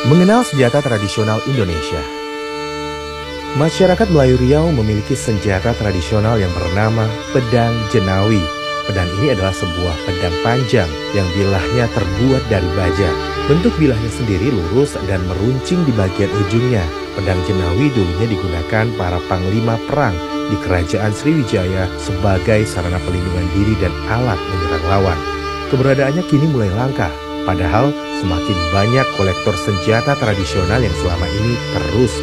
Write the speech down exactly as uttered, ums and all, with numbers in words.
Mengenal senjata tradisional Indonesia. Masyarakat Melayu Riau memiliki senjata tradisional yang bernama pedang jenawi. Pedang ini adalah sebuah pedang panjang yang bilahnya terbuat dari baja. Bentuk bilahnya sendiri lurus dan meruncing di bagian ujungnya. Pedang jenawi dulunya digunakan para panglima perang di Kerajaan Sriwijaya sebagai sarana pelindungan diri dan alat menyerang lawan. Keberadaannya kini mulai langka. Padahal semakin banyak kolektor senjata tradisional yang selama ini terus